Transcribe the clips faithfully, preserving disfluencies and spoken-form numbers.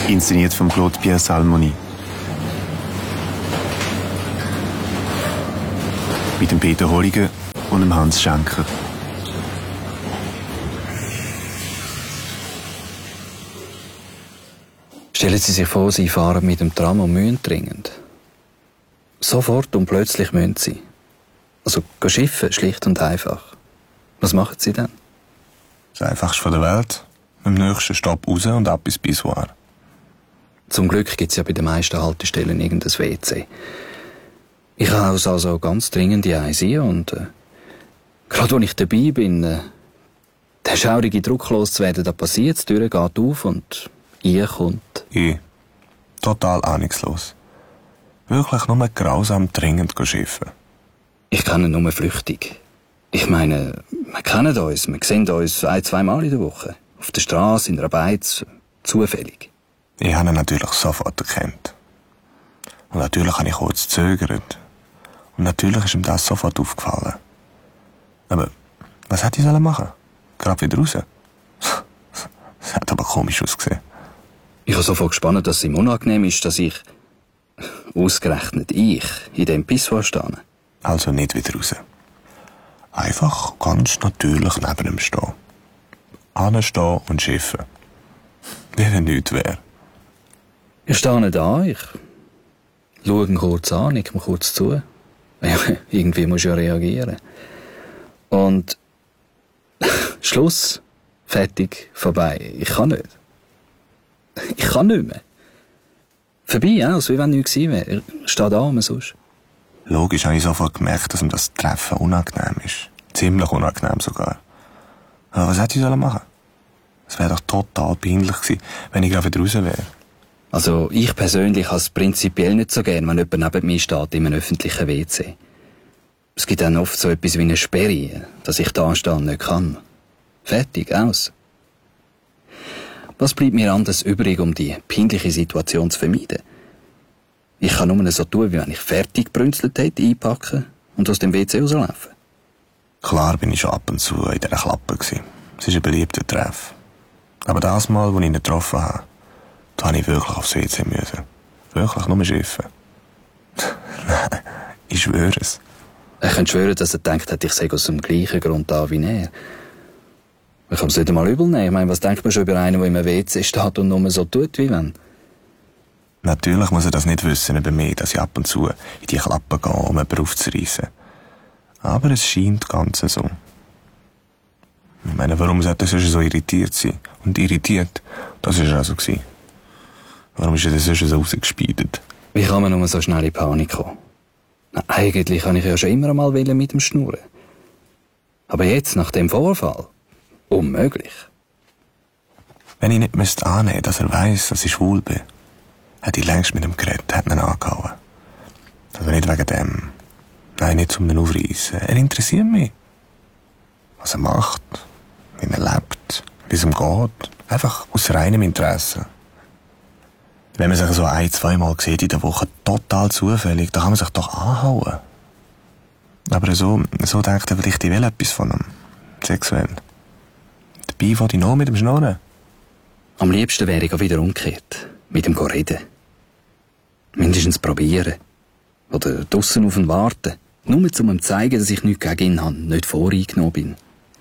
Inszeniert von Claude Pierre Salmoni. Mit dem Peter Holliger und dem Hans Schenker. Stellen Sie sich vor, Sie fahren mit dem Tram und müssen dringend. Sofort und plötzlich müssen Sie. Also, gehen schiffen, schlicht und einfach. Was machen Sie dann? Das Einfachste von der Welt. Mit dem nächsten Stopp raus und ab ins Pissoir. Zum Glück gibt es ja bei den meisten Haltestellen irgendein W C. Ich habe also ganz dringend die eins ein und äh, gerade als ich dabei bin, äh, der schaurige Druck loszuwerden, da passiert es, die Tür geht auf und ihr kommt. Ich. Total ahnungslos. Wirklich nur grausam dringend schiffen. Ich kenne nur flüchtig. Ich meine, wir kennen uns, wir sehen uns ein-, zweimal in der Woche. Auf der Straße, in der Beiz, zufällig. Ich habe ihn natürlich sofort erkannt. Und natürlich habe ich kurz gezögert. Und natürlich ist ihm das sofort aufgefallen. Aber was hätte ich machen sollen? Gerade wieder raus? Das hat aber komisch ausgesehen. Ich habe sofort gespannt, dass es ihm unangenehm ist, dass ich, ausgerechnet ich, in dem Pissoir stehe. Also nicht wieder raus. Einfach ganz natürlich neben ihm stehen. Anstehen und schiffen. Wie wenn nichts wäre. Ich stehe da, ich schaue ihn kurz an, nick mir kurz zu. Ja, irgendwie muss ich ja reagieren. Und Schluss, fertig, vorbei. Ich kann nicht. Ich kann nicht mehr. Vorbei, als wie wenn nichts gewesen wäre. Ich stehe da und sonst. Logisch habe ich sofort gemerkt, dass ihm das Treffen unangenehm ist. Ziemlich unangenehm sogar. Aber was hätte ich machen sollen? Es wäre doch total peinlich gewesen, wenn ich gerade wieder raus wäre. Also ich persönlich habe es prinzipiell nicht so gern, wenn jemand neben mir steht in einem öffentlichen W C. Es gibt dann oft so etwas wie eine Sperre, dass ich da stehen nicht kann. Fertig, aus. Was bleibt mir anders übrig, um die peinliche Situation zu vermeiden? Ich kann nur so tun, wie wenn ich fertig gebrünzelt hätte, einpacken und aus dem W C rauslaufen. Klar bin ich schon ab und zu in dieser Klappe gewesen. Es ist ein beliebter Treff. Aber das Mal, als ich ihn getroffen habe, da habe ich wirklich aufs W C müssen. Wirklich, nur schiffen. Nein, ich schwöre es. Ich könnte schwören, dass er gedacht hat, ich sei aus dem gleichen Grund da wie er. Ich kann es nicht einmal übel nehmen. Ich meine, was denkt man schon über einen, der im W C steht und nur so tut, wie wenn? Natürlich muss er das nicht wissen über mich, dass ich ab und zu in die Klappe gehe, um jemanden aufzureissen. Aber es scheint ganz so. Ich meine, warum sollte er so irritiert sein? Und irritiert, das war er also. Warum ist er sonst so rausgespeidet? Wie kann man nur so schnell in Panik kommen? Na, eigentlich kann ich ja schon immer einmal mit dem Schnurren. Aber jetzt, nach dem Vorfall, unmöglich. Wenn ich nicht müsste annehmen, dass er weiss, dass ich schwul bin, hätte ich längst mit ihm geredet, hätte ihn angehauen. Also nicht wegen dem. Nein, nicht zum ihn aufreissen. Er interessiert mich. Was er macht, wie er lebt, wie es ihm geht. Einfach aus reinem Interesse. Wenn man sich so ein-, zweimal sieht in der Woche, total zufällig, dann kann man sich doch anhauen. Aber so, so denkt er vielleicht, ich will etwas von ihm. Sexuell. Dabei will ich noch mit ihm schnurren. Am liebsten wäre ich auch wieder umgekehrt. Mit ihm reden. Mindestens probieren. Oder draussen auf ihn warten. Nur um ihm zu zeigen, dass ich nichts gegen ihn habe, nicht voreingenommen bin.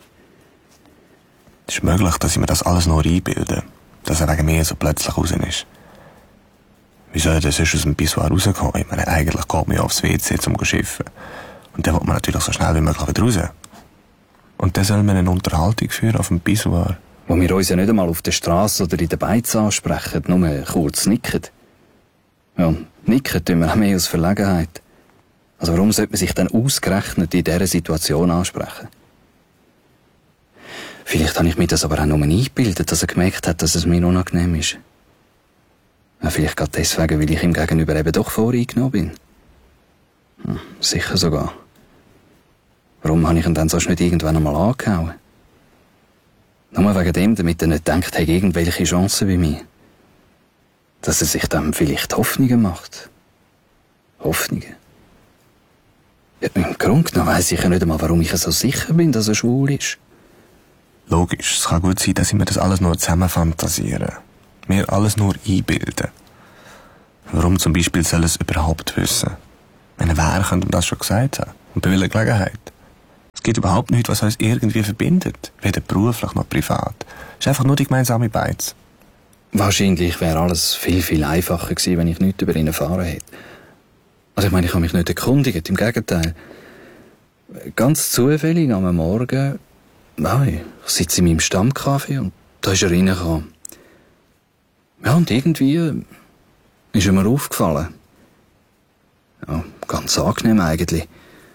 Es ist möglich, dass ich mir das alles noch einbilde. Dass er wegen mir so plötzlich raus ist. Wie soll er denn sonst aus dem Pissoir rauskommen? Ich meine, eigentlich geht man ja aufs W C zum Schiffen. Und dann will man natürlich so schnell wie möglich wieder raus. Und dann soll man eine Unterhaltung führen auf dem Pissoir. Wo wir uns ja nicht einmal auf der Straße oder in der Beiz ansprechen, nur kurz nicken. Ja, nicken tun wir auch mehr aus Verlegenheit. Also warum sollte man sich dann ausgerechnet in dieser Situation ansprechen? Vielleicht habe ich mir das aber auch nur eingebildet, dass er gemerkt hat, dass es mir unangenehm ist. Ja, vielleicht gerade deswegen, weil ich ihm gegenüber eben doch voreingenommen bin. Hm, sicher sogar. Warum habe ich ihn dann sonst nicht irgendwann einmal angehauen? Nur wegen dem, damit er nicht denkt, er hat irgendwelche Chancen bei mir. Dass er sich dann vielleicht Hoffnungen macht. Hoffnungen? Ja, im Grunde genommen weiss ich ja nicht einmal, warum ich so sicher bin, dass er schwul ist. Logisch, es kann gut sein, dass ich mir das alles nur zusammen fantasiere. Mir alles nur einbilden. Warum zum Beispiel soll es überhaupt wissen? Meine, wer könnte ihm das schon gesagt haben? Und bei welcher Gelegenheit? Es gibt überhaupt nichts, was uns irgendwie verbindet. Weder beruflich noch privat. Es ist einfach nur die gemeinsame Beiz. Wahrscheinlich wäre alles viel, viel einfacher gewesen, wenn ich nichts über ihn erfahren hätte. Also ich meine, ich habe mich nicht erkundigt, im Gegenteil. Ganz zufällig am Morgen, nein, ich sitze in meinem Stammcafé und da ist er reingekommen. Ja, und irgendwie ist er mir aufgefallen. Ja, ganz angenehm eigentlich.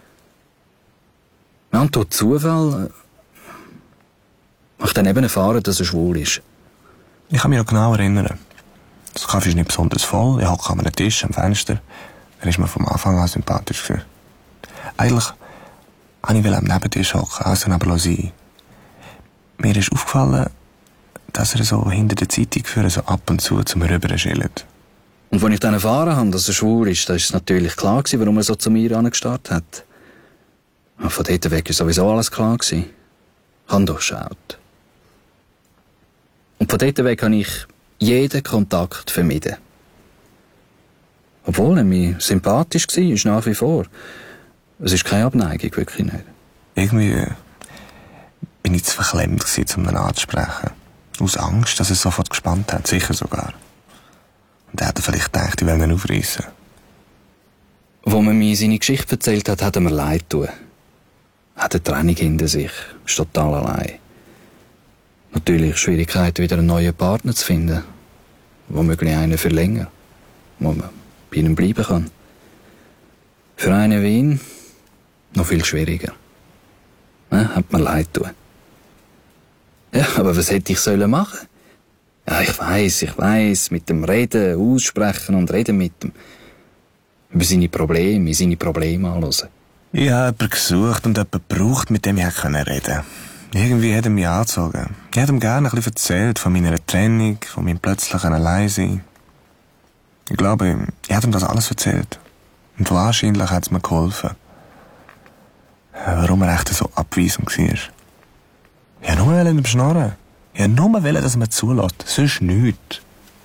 Ja, und durch Zufall äh, habe ich dann eben erfahren, dass er schwul ist. Ich kann mich noch genau erinnern. Das Kaffee ist nicht besonders voll. Ich hocke an einem Tisch am Fenster. Er ist mir vom Anfang an sympathisch gewesen. Eigentlich wollte ich am Nebentisch hocken, also neben sein. Mir ist aufgefallen, dass er so hinter der Zeitung für so ab und zu zum Rüber schillt. Und als ich dann erfahren habe, dass er schwul ist, da ist es natürlich klar gewesen, warum er so zu mir angestarrt hat. Und von dort weg war sowieso alles klar gewesen. Ich habe durchschaut. Und von dort weg habe ich jeden Kontakt vermieden. Obwohl er mir sympathisch war, ist nach wie vor. Es ist keine Abneigung, wirklich nicht. Irgendwie äh, bin ich zu verklemmt gewesen, um ihn anzusprechen. Aus Angst, dass er sofort gespannt hat, sicher sogar. Und er hätte vielleicht gedacht, ich will ihn aufreissen. Als man mir seine Geschichte erzählt hat, hat er mir leid getan. Er hat eine Trennung hinter sich, ist total allein. Natürlich Schwierigkeiten, wieder einen neuen Partner zu finden. Womöglich einen für länger. Wo man bei ihm bleiben kann. Für einen wie ihn noch viel schwieriger. Ja, hat mir leid getan. Ja, aber was hätte ich sollen machen? Ja, ich weiss, ich weiss, mit dem Reden, aussprechen und reden mit ihm. Über seine Probleme, seine Probleme anhören. Ich habe jemanden gesucht und jemanden gebraucht, mit dem ich reden konnte. Irgendwie hat er mich angezogen. Ich hätte ihm gerne ein bisschen erzählt von meiner Trennung, von meinem plötzlichen Alleinsein. Ich glaube, ich hätte ihm das alles erzählt. Und wahrscheinlich hat es mir geholfen. Warum er echt so abweisend war. Ich wollte nur ihm schnarren. Ich wollte nur, dass er mir zulässt. Sonst nichts.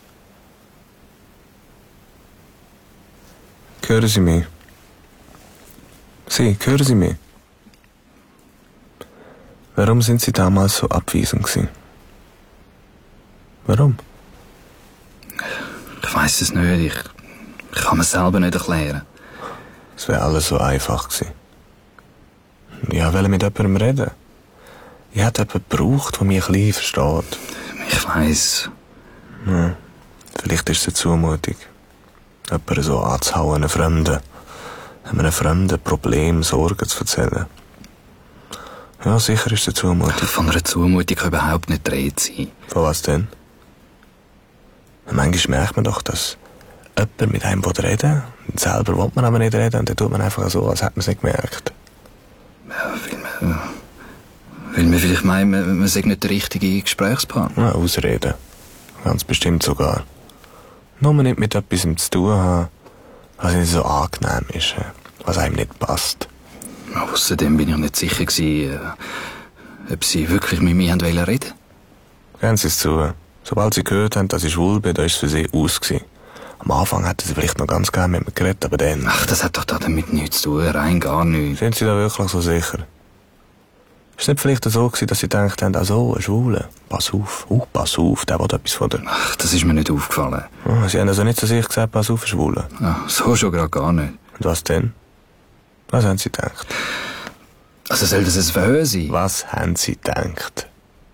Hören Sie mich? Sie, hören Sie mich? Warum sind Sie damals so abweisend gewesen? Warum? Ich weiss es nicht. Ich, ich kann mir selber nicht erklären. Es wäre alles so einfach gewesen. Ich wollte mit jemandem reden. Ich hätte jemanden gebraucht, der mich ein bisschen versteht. Ich weiss. Ja, vielleicht ist es eine Zumutung. Jemanden so anzuhauen, einen Fremden. Einem Fremden Problem, Sorgen zu erzählen. Ja, sicher ist es eine Zumutung. Von einer Zumutung kann überhaupt nicht die Rede sein. Von was denn? Manchmal merkt man doch, dass jemand mit einem reden will. Und selber will man aber nicht reden. Und dann tut man einfach so, als hätte man es nicht gemerkt. Ja, weil man, weil man vielleicht meint, man, man sei nicht der richtige Gesprächspartner. Ja, ausreden. Ganz bestimmt sogar. Nur man nicht mit etwas zu tun haben, was nicht so angenehm ist, was einem nicht passt. Außerdem bin ich nicht sicher gewesen, äh, ob sie wirklich mit mir reden wollten. Gehen Sie es zu. Sobald Sie gehört haben, dass ich schwul bin, da ist es für Sie aus gewesen. Am Anfang hätten Sie vielleicht noch ganz gerne mit mir geredet, aber dann... Ach, das hat doch damit nichts zu tun, rein gar nichts. Sind Sie da wirklich so sicher? Ist es nicht vielleicht so gewesen, dass Sie gedacht haben, ach so, ein Schwuler, pass auf, oh, pass auf, der will etwas von dir. Ach, das ist mir nicht aufgefallen. Oh, Sie haben also nicht zu sich gesagt, pass auf, ein Schwuler. Ach, so schon gerade gar nicht. Und was denn? Was haben Sie gedacht? Also soll das ein Verhör sein? Was haben Sie gedacht?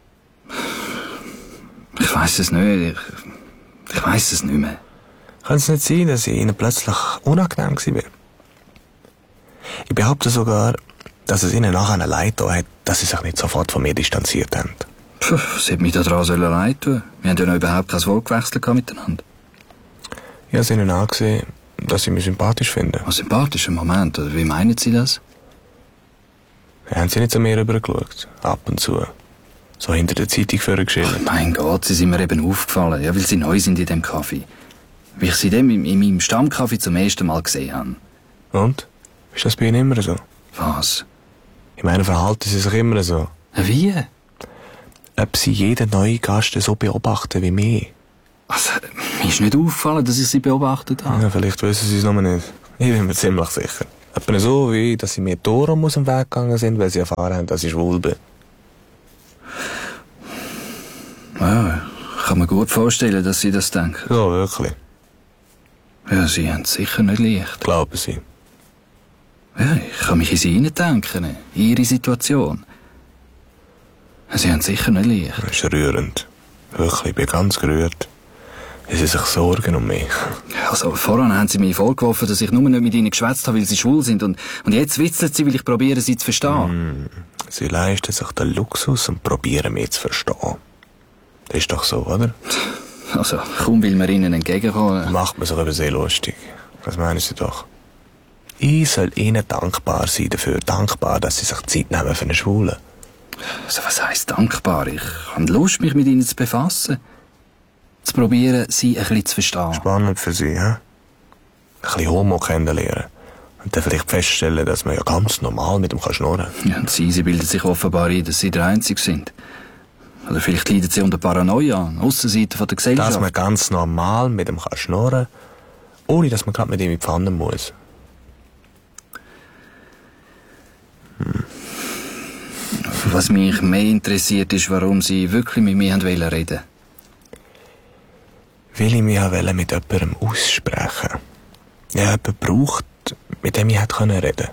Ich weiss es nicht. Ich, ich weiss es nicht mehr. Kann es nicht sein, dass ich Ihnen plötzlich unangenehm war? Ich behaupte sogar, dass es Ihnen nachher leid getan hat, dass Sie sich nicht sofort von mir distanziert haben. Puh, was hätte mich daran leid tun? Wir haben ja noch überhaupt kein Wort gewechselt miteinander. Ich habe es Ihnen angesehen, dass Sie mich sympathisch finden. Ein sympathischer Moment, oder wie meinen Sie das? Haben Sie nicht zu mir rübergeschaut? Ab und zu. So hinter der Zeitung vorgeschrieben. Mein Gott, Sie sind mir eben aufgefallen. Ja, weil Sie neu sind in dem Kaffee. Wie ich Sie dem in, in meinem Stammkaffee zum ersten Mal gesehen habe. Und? Ist das bei Ihnen immer so? Was? Ich meine, verhalten Sie sich immer so. Wie? Ob Sie jeden neuen Gast so beobachten wie mich. Also, mir ist nicht aufgefallen, dass ich sie beobachtet habe. Ja, vielleicht wissen sie es noch nicht. Ich bin mir ziemlich sicher. Etwa so wie, dass sie mir Torum aus dem Weg gegangen sind, weil sie erfahren haben, dass ich schwul bin. Ja, ich kann mir gut vorstellen, dass sie das denken. Ja, wirklich. Ja, sie haben es sicher nicht leicht. Glauben sie. Ja, ich kann mich in sie hineindenken, in ihre Situation. Sie haben es sicher nicht leicht. Das ist rührend. Wirklich, ich bin ganz gerührt. Sie sich sorgen um mich. Also, vorhin haben sie mir vorgeworfen, dass ich nur nicht mit ihnen geschwätzt habe, weil sie schwul sind. Und, und jetzt witzeln sie, weil ich probiere, sie zu verstehen. Mm, sie leisten sich den Luxus und probieren, mich zu verstehen. Das ist doch so, oder? Also, kaum will man ihnen entgegenkommen. Macht man sich über sie lustig. Das meinen sie doch. Ich soll ihnen dankbar sein dafür. Dankbar, dass sie sich Zeit nehmen für einen Schwulen. Also, was heisst dankbar? Ich habe Lust, mich mit ihnen zu befassen. Zu probieren, sie ein bisschen zu verstehen. Spannend für sie, hä? Ein bisschen Homo kennenlernen. Und dann vielleicht feststellen, dass man ja ganz normal mit ihm schnurren kann. Ja, und sie, sie bilden sich offenbar ein, dass sie der Einzige sind. Oder vielleicht leiden sie unter Paranoia, an Aussenseite der Gesellschaft. Dass man ganz normal mit ihm schnurren kann, ohne dass man gerade mit ihm in die Pfanne muss. Hm. Was mich mehr interessiert, ist, warum sie wirklich mit mir reden wollten. Weil ich mich auch mit jemandem aussprechen wollte. Ja, jemanden braucht, mit dem ich hätte reden können.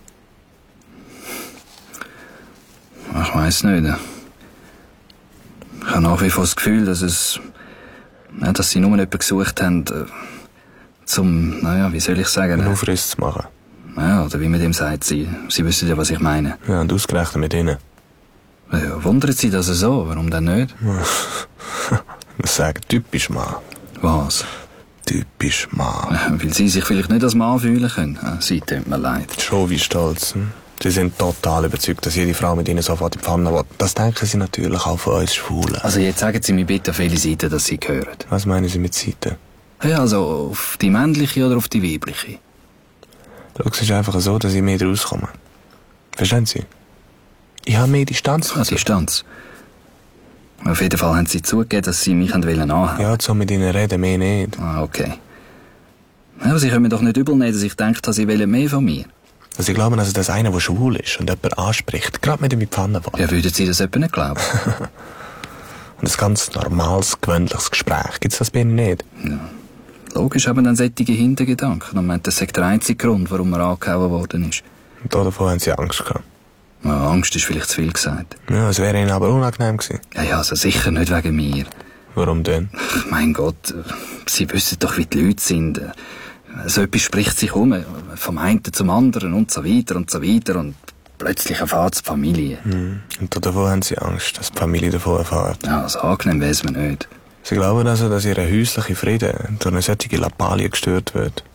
Ich weiss nicht. Ich habe nach wie vor das Gefühl, dass es, ja, dass sie nur jemanden gesucht haben, äh, zum, naja, wie soll ich sagen? Einen Aufriss zu machen. Ja, oder wie man dem sagt, sie, sie wissen ja, was ich meine. Ja, und ausgerechnet mit ihnen. Ja, wundert sie das so? Warum denn nicht? Man sagt typisch Mann. Was? Typisch Mann. Ja, weil sie sich vielleicht nicht als Mann fühlen können. Ja, sie tut mir leid. Schon wie stolz. Hm? Sie sind total überzeugt, dass jede Frau mit ihnen sofort in die Pfanne will. Das denken sie natürlich auch von uns Schwulen. Also jetzt sagen Sie mir bitte, auf welche Seite das Sie gehören. Was meinen Sie mit Seite? Ja, also auf die männliche oder auf die weibliche? Schau, es ist einfach so, dass ich mehr rauskomme. Verstehen Sie? Ich habe mehr Distanz. Ah, Distanz. Auf jeden Fall haben Sie zugegeben, dass Sie mich anhaben wollten. Ja, so mit Ihnen reden, mehr nicht. Ah, okay. Ja, aber Sie können mir doch nicht übel nehmen, dass ich denke, Sie wollen mehr von mir. Also ich glaube, dass das einer, der schwul ist und jemand anspricht, gerade mit ihm in die Pfanne will. Ja, würden Sie das etwa nicht glauben? Und ein ganz normales, gewöhnliches Gespräch, gibt es das bei Ihnen nicht? Ja. Logisch haben dann solche Hintergedanken. Und meint, das sei der einzige Grund, warum man angehauen worden ist. Und davon haben Sie Angst gehabt. Ja, Angst ist vielleicht zu viel gesagt. Ja, es wäre Ihnen aber unangenehm gewesen. Ja, ja, also sicher nicht wegen mir. Warum denn? Mein Gott, Sie wissen doch, wie die Leute sind. So etwas spricht sich um, vom einen zum anderen und so weiter und so weiter und plötzlich erfahrt die Familie. Hm. Und davon haben Sie Angst, dass die Familie davon erfährt. Ja, also angenehm weiss man nicht. Sie glauben also, dass Ihr häuslicher Frieden durch eine solche Lappalie gestört wird?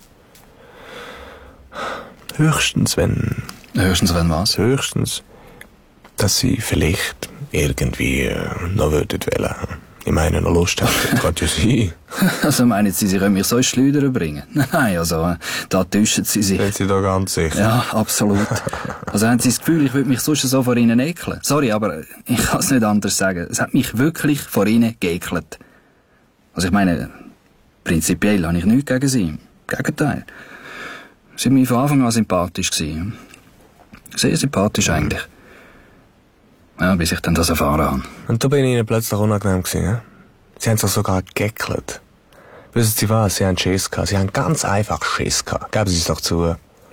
Höchstens, wenn... Höchstens, wenn was? Höchstens, dass Sie vielleicht irgendwie äh, noch würden wollen. Ich meine, noch Lust haben, das kann ja sein. Also meinen Sie, Sie können mich so ins Schleudern bringen? Nein, also, da täuschen Sie sich. Sind Sie da ganz sicher? Ja, absolut. Also haben Sie das Gefühl, ich würde mich sonst so vor Ihnen ekeln? Sorry, aber ich kann es nicht anders sagen. Es hat mich wirklich vor Ihnen geekelt. Also ich meine, prinzipiell habe ich nichts gegen Sie. Im Gegenteil. Sie waren mir von Anfang an sympathisch gewesen. Sehr sympathisch eigentlich. Ja, bis ich dann das erfahren habe. Und da bin ich Ihnen plötzlich unangenehm gewesen, ja? Sie haben sich sogar geekelt. Wissen Sie was? Sie haben Schiss gehabt. Sie haben ganz einfach Schiss gehabt. Geben Sie es doch zu.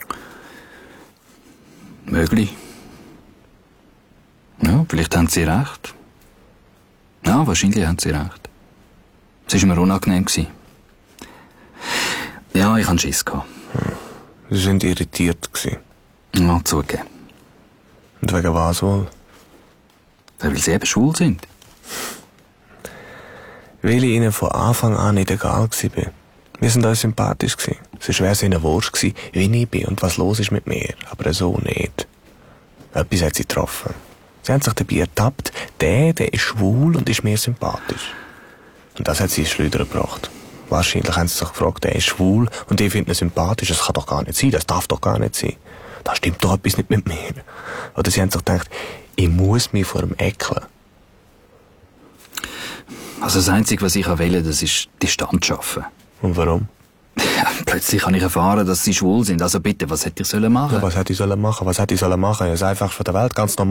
Möglich. Ja, vielleicht haben Sie recht. Ja, wahrscheinlich haben Sie recht. Es war mir unangenehm gewesen. Ja, ich hatte Schiss gehabt. Sie sind irritiert gewesen. Ja, zugegeben. Und wegen was wohl? Ja, weil Sie eben schwul sind. Weil ich Ihnen von Anfang an nicht egal war. Wir sind uns sympathisch gewesen. Sonst wäre es Ihnen wurscht gewesen, wie ich bin und was los ist mit mir. Aber so nicht. Etwas hat Sie getroffen. Sie haben sich dabei ertappt, der, der ist schwul und ist mir sympathisch. Und das hat Sie ins Schleudern gebracht. Wahrscheinlich haben Sie sich gefragt, der ist schwul und ich finde ihn sympathisch. Das kann doch gar nicht sein, das darf doch gar nicht sein. Da stimmt doch etwas nicht mit mir. Oder Sie haben sich gedacht, ich muss mich vor ihm ekeln. Also das Einzige, was ich wählen das ist Distanz schaffen. Und warum? Ja, plötzlich habe ich erfahren, dass sie schwul sind. Also bitte, was hätte ich sollen machen? Ja, was hätte ich sollen machen? Was hätte ich sollen machen? Das Einfachste von der Welt, ganz normal.